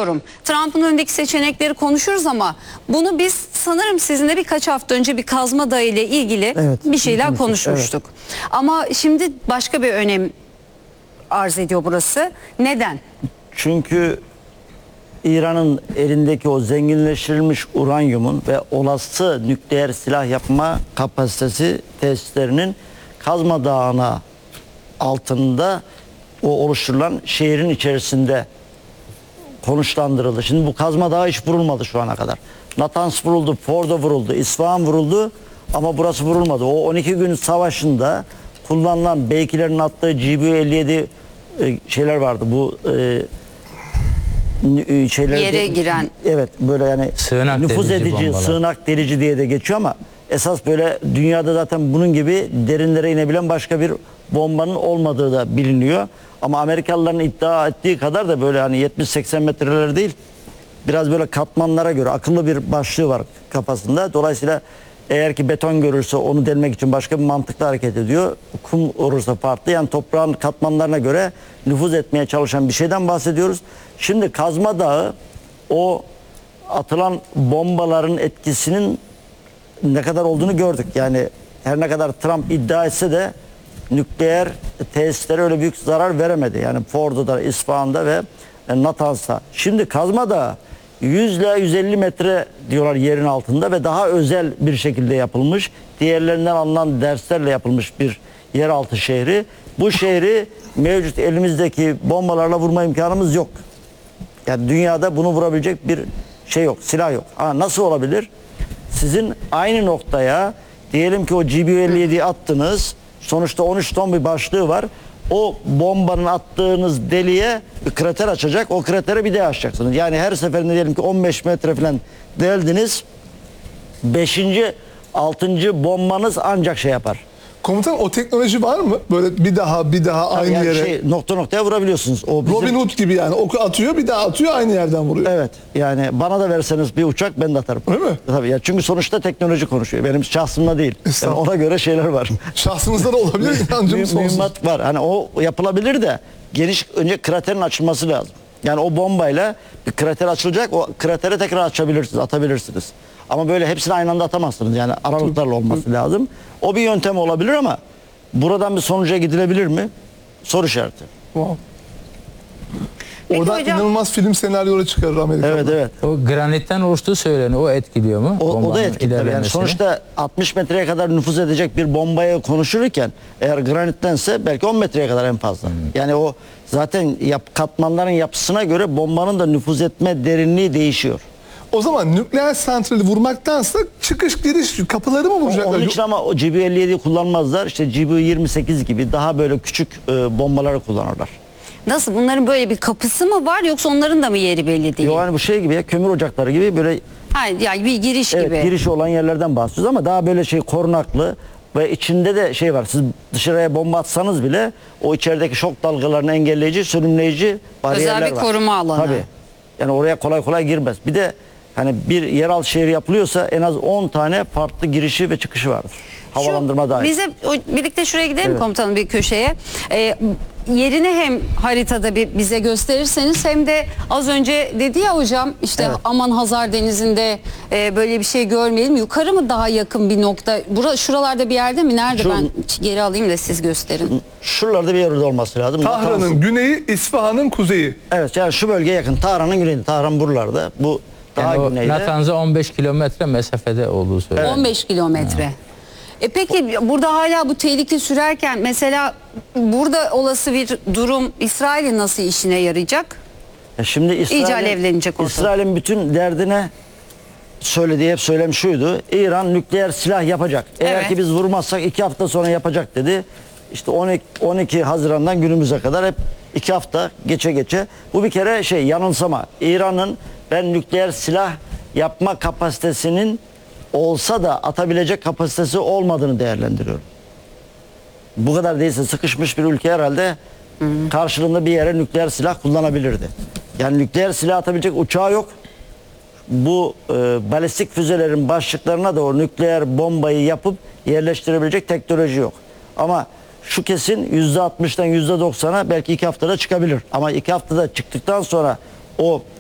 biliyorum. Trump'ın önündeki seçenekleri konuşuruz ama bunu biz sanırım sizinle birkaç hafta önce bir Kazma Dağı ile ilgili bir şeyler konuşmuştuk. Ama şimdi başka bir önem arz ediyor burası. Neden? Çünkü İran'ın elindeki o zenginleştirilmiş uranyumun ve olası nükleer silah yapma kapasitesi tesislerinin Kazma Dağı'na altında o oluşturulan şehrin içerisinde konuşlandırıldı. Şimdi bu Kazma Dağı hiç vurulmadı şu ana kadar. Natanz vuruldu, Fordo vuruldu, İsfahan vuruldu ama burası vurulmadı. O 12 gün savaşında kullanılan Beykilerin attığı GBU-57 şeyler vardı. Bu şeyler Yere giren. Evet, böyle yani Sığınak nüfuz delici edici, bombalar. sığınak delici diye de geçiyor ama esas böyle dünyada zaten bunun gibi derinlere inebilen başka bir bombanın olmadığı da biliniyor. Ama Amerikalıların iddia ettiği kadar da böyle hani 70-80 metreler değil, biraz böyle katmanlara göre akıllı bir başlığı var kafasında. Dolayısıyla eğer ki beton görürse onu delmek için başka bir mantıkla hareket ediyor. Kum olursa farklı, yani toprağın katmanlarına göre nüfuz etmeye çalışan bir şeyden bahsediyoruz. Şimdi Kazma Dağı o atılan bombaların etkisinin ne kadar olduğunu gördük. Yani her ne kadar Trump iddia etse de nükleer tesislere öyle büyük zarar veremedi. Yani Fordo'da, İsfahan'da ve Natanz'da. Şimdi Kazma Dağı 100 ile 150 metre diyorlar yerin altında ve daha özel bir şekilde yapılmış. Diğerlerinden alınan derslerle yapılmış bir yeraltı şehri. Bu şehri mevcut elimizdeki bombalarla vurma imkanımız yok. Yani dünyada bunu vurabilecek bir şey yok, silah yok. Ama nasıl olabilir? Sizin aynı noktaya diyelim ki o GBU-57'yi attınız. Sonuçta 13 ton bir başlığı var. O bombanın attığınız deliğe bir krater açacak. O kratere bir daha açacaksınız. Yani her seferinde diyelim ki 15 metre falan deldiniz. 5. 6. bombanız ancak şey yapar. Komutan, o teknoloji var mı? Böyle bir daha aynı Yani yere. nokta noktaya vurabiliyorsunuz. O bizim... Robin Hood gibi yani. Oku atıyor, bir daha atıyor, aynı yerden vuruyor. Evet. Yani bana da verseniz bir uçak ben de atarım. Öyle mi? Tabii ya, çünkü sonuçta teknoloji konuşuyor. Benim şahsımda değil. Yani ona göre şeyler var. Şahsınızda da olabilir, inancım sonsuz. Mühimmat var. Hani o yapılabilir de geniş, önce kraterin açılması lazım. Yani o bombayla bir krater açılacak. O kratere tekrar açabilirsiniz, atabilirsiniz. Ama böyle hepsini aynı anda atamazsınız. Yani aralıklarla olması lazım. O bir yöntem olabilir ama buradan bir sonuca gidilebilir mi? Soru işareti. Wow. Peki Oradan hocam, inanılmaz film senaryoları çıkarır Amerika'da. Evet, evet. O granitten oluştuğu söyleniyor. O etkiliyor mu? O da Bombanın etkili tabii. Yani ilerlemesini? sonuçta 60 metreye kadar nüfuz edecek bir bombaya konuşurken eğer granittense belki 10 metreye kadar en fazla. Yani o zaten katmanların yapısına göre bombanın da nüfuz etme derinliği değişiyor. O zaman nükleer santrali vurmaktansa çıkış giriş kapıları mı vuracaklar? Onun için ama o GBU-57'yi kullanmazlar. İşte GBU-28 gibi daha böyle küçük bombaları kullanırlar. nasıl, bunların böyle bir kapısı mı var yoksa onların da mı yeri belli değil? Yani bu şey gibi ya, kömür ocakları gibi böyle Yani bir giriş evet, gibi. girişi olan yerlerden bahsediyoruz ama daha böyle şey korunaklı ve içinde de şey var. Siz dışarıya bomba atsanız bile o içerideki şok dalgalarını engelleyici, sönümleyici bariyerler var. Özel bir koruma alanı. Tabii. Yani oraya kolay kolay girmez. Bir de hani bir yeraltı şehri yapılıyorsa en az 10 tane farklı girişi ve çıkışı vardır. Havalandırma dahil. Bize birlikte şuraya gidelim Evet. komutanım, bir köşeye. Yerini hem haritada bize gösterirseniz hem de az önce dedi ya hocam işte Evet. aman Hazar Denizi'nde böyle bir şey görmeyelim. Yukarı mı daha yakın bir nokta? Şuralarda bir yerde mi? Nerede? Ben geri alayım da siz gösterin. Şuralarda bir yerde olması lazım. Tahran'ın güneyi, İsfahan'ın kuzeyi. Evet, yani şu bölgeye yakın. Tahran'ın güneyinde. Tahran buralarda. Bu daha Yani o güneyde. Natanz'a 15 kilometre mesafede olduğu söyleniyor. 15 kilometre. Peki burada hala bu tehlike sürerken mesela burada olası bir durum İsrail'in nasıl işine yarayacak? Şimdi İyice alevlenecek ortalık. İsrail'in bütün derdine söylediği hep söylem şuydu. İran nükleer silah yapacak. Eğer Evet. ki biz vurmazsak 2 hafta sonra yapacak dedi. İşte 12 Haziran'dan günümüze kadar hep 2 hafta geçe. Bu bir kere yanılsama. İran'ın ben nükleer silah yapma kapasitesinin olsa da atabilecek kapasitesi olmadığını değerlendiriyorum. Bu kadar değilse sıkışmış bir ülke herhalde karşılığında bir yere nükleer silah kullanabilirdi. Yani nükleer silah atabilecek uçağı yok. Bu balistik füzelerin başlıklarına da o nükleer bombayı yapıp yerleştirebilecek teknoloji yok. Ama şu kesin %60'dan %90'a belki 2 haftada çıkabilir. Ama 2 haftada çıktıktan sonra o